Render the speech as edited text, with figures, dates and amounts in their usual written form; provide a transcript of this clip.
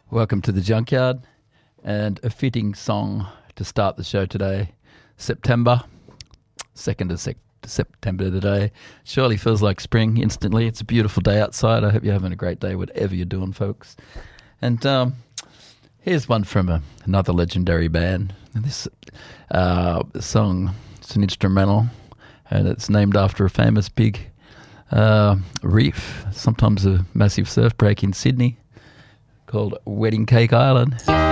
Welcome to the Junkyard, and a fitting song to start the show today. September, 2nd of September today. Surely feels like spring instantly. It's a beautiful day outside. I hope you're having a great day, whatever you're doing, folks. And here's one from another legendary band. And this song, it's an instrumental, and it's named after a famous big reef, sometimes a massive surf break in Sydney, called Wedding Cake Island.